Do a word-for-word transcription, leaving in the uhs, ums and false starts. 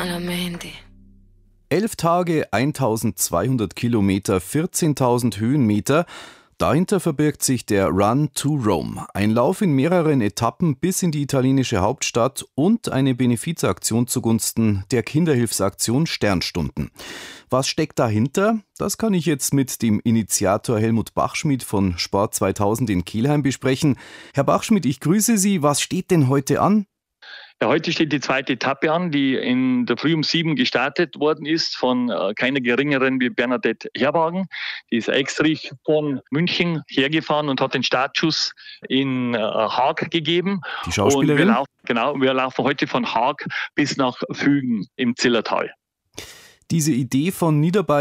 malamente. Elf Tage, eintausendzweihundert Kilometer, vierzehntausend Höhenmeter. Dahinter verbirgt sich der Run to Rome, ein Lauf in mehreren Etappen bis in die italienische Hauptstadt und eine Benefizaktion zugunsten der Kinderhilfsaktion Sternstunden. Was steckt dahinter? Das kann ich jetzt mit dem Initiator Helmut Bachschmidt von Sport zweitausend in Kelheim besprechen. Herr Bachschmidt, ich grüße Sie. Was steht denn heute an? Ja, heute steht die zweite Etappe an, die in der Früh um sieben gestartet worden ist von äh, keiner geringeren wie Bernadette Herwagen. Die ist extra von München hergefahren und hat den Startschuss in äh, Haag gegeben. Die Schauspielerin? Und wir laufen, genau, wir laufen heute von Haag bis nach Fügen im Zillertal. Diese Idee von Niederbayern